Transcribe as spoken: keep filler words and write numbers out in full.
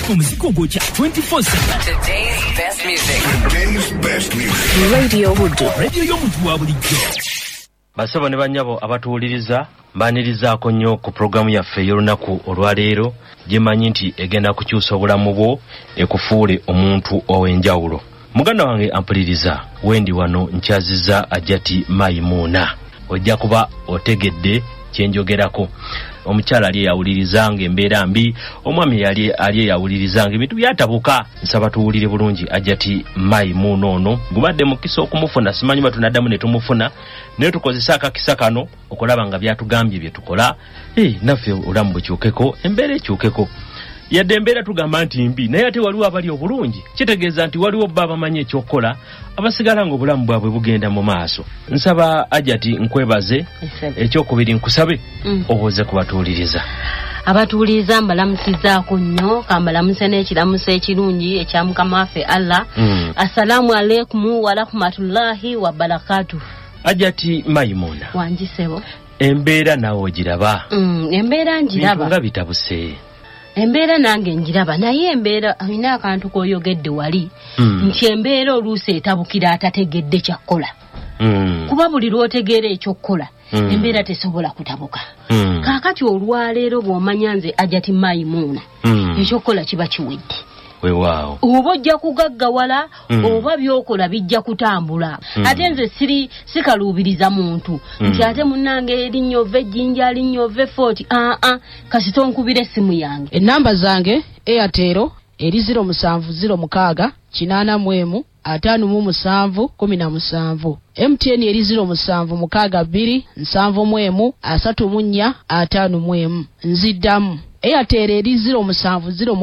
Omuziki ogwokya twenty-four seven. Today's best music. Today's best music. Radio Hood. Radio y'omuntu wa bulijjo. Basabo ne banyabo abatuuliriza mbanirizaako nnyo ku programu yaffe y'olunaku olwaleero gyemanyi nti egenda kukyusa obulamu bwo ekufuule omuntu ow'enjawulo. Muganda wange ampuliriza wendi wano nkyazizza Ajati Maimuna. Ojja kuba otegedde kyenjogerako. Omukyala ali yawulirizanga embeera mbi, omwami yali ali yawulirizanga ebintu byatabuka. Nsaba tuwulire bulungi Ajati Maimuna ono. Gubadde mukisa okumufuna, simanyi batunaddamu ne tumufuna. Naye tukozesa akakisa kano okulaba nga byatugambye bye tukola. Eh, naffe olamu bukyukeko, embeera ekyukeko. Yadde embeera tugamba nti mbi, naye ate waliwo abali obulungi. Kitegeeza nti waliwo bba bamanyi ekyokukola, abasigala nga obulamu bwabwe bugenda mu maaso. Nsaba Ajati nkwebaze, ekyokubiri nkusabe mm. obuuze kubatuuliriza. Abatuuliriza mbalamusizaako nnyo, kambalamuse n'ekiramuso ekirungi ekya Mukama waffe Allah. Mm. Assalamu alaikum wa rahmatullahi wa barakatuh. Ajati Maimuna. Wanjisebo. Embeera nawe ogiraba. Mm, embeera njiraba. Nga bitabuse. Embeera nange njiraba, naye embeera alina akantu koyogedde wali mm. nti embeera oluusi etabukira atategedde kyakkola. Mm. Kuba buli lw'otegeera ekyokkola mm. embeera tesobola kutabuka. Mm. Kaakati olwaleero bw'omanya nze Ajati Maimuna mm. ekyokkola kiba kiwedde. Weewaawo. Oba ojja kugaggawala mm. oba byokola bijja kutambula. Mm. Ate nze siri sikaluubiriza muntu mm. nti ate munnange erinnya ova ejjinja linnya ova forty aa ah, kasito nkubira essimu yange. Ennamba zange Airtel eri zero musanvu zero mukaaga kinaana mu emu ataano mu musanvu kumi na musanvu. M T N eri zero musanvu mukaaga bbiri nsanvu mu emu asatu mu nnya ataano mu emu. Nziddamu Airtel eri zero musanvu zero